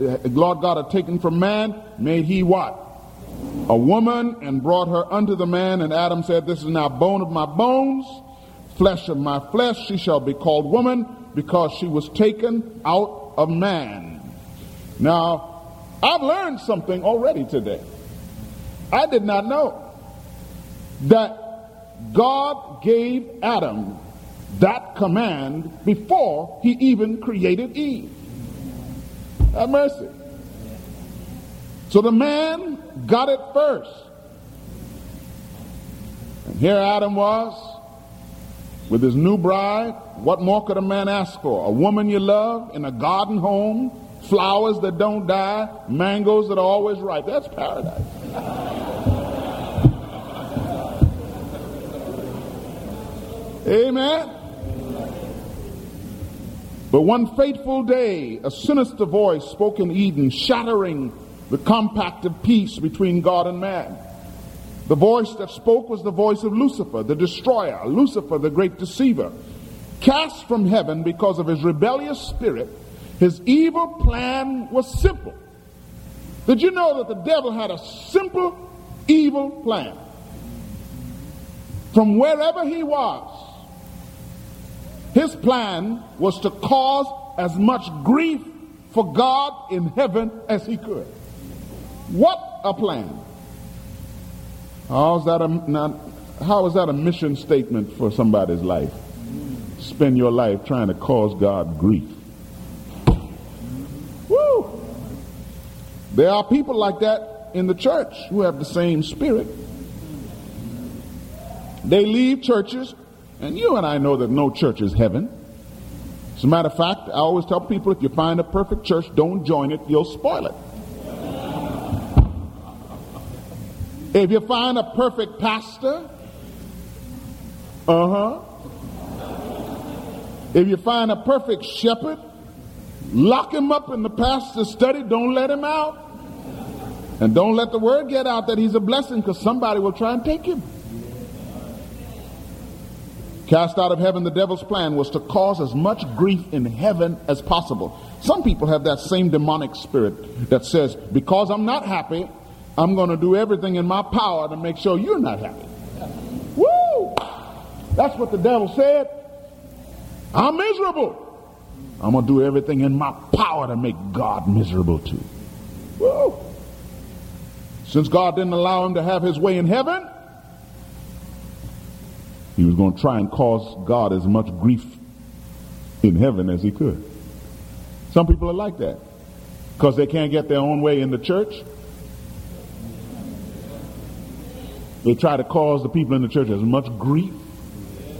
Lord God had taken from man, made he what? A woman, and brought her unto the man. And Adam said, this is now bone of my bones, flesh of my flesh. She shall be called woman, because she was taken out of man. Now, I've learned something already today. I did not know that God gave Adam that command before he even created Eve. Have mercy. So the man got it first. And here Adam was with his new bride. What more could a man ask for? A woman you love in a garden home, flowers that don't die, mangoes that are always ripe. That's paradise. Amen. But one fateful day, a sinister voice spoke in Eden, shattering the compact of peace between God and man. The voice that spoke was the voice of Lucifer, the destroyer, Lucifer, the great deceiver. Cast from heaven because of his rebellious spirit, his evil plan was simple. Did you know that the devil had a simple evil plan? From wherever he was, his plan was to cause as much grief for God in heaven as he could. What a plan. How is that a mission statement for somebody's life? Spend your life trying to cause God grief. Woo! There are people like that in the church who have the same spirit. They leave churches, and you and I know that no church is heaven. As a matter of fact, I always tell people, if you find a perfect church, don't join it, you'll spoil it. If you find a perfect pastor, if you find a perfect shepherd, lock him up in the pastor's study, don't let him out. And don't let the word get out that he's a blessing, because somebody will try and take him. Cast out of heaven, the devil's plan was to cause as much grief in heaven as possible. Some people have that same demonic spirit that says, because I'm not happy, I'm going to do everything in my power to make sure you're not happy. Woo! That's what the devil said. I'm miserable. I'm going to do everything in my power to make God miserable too. Woo! Since God didn't allow him to have his way in heaven, he was going to try and cause God as much grief in heaven as he could. Some people are like that because they can't get their own way in the church. They try to cause the people in the church as much grief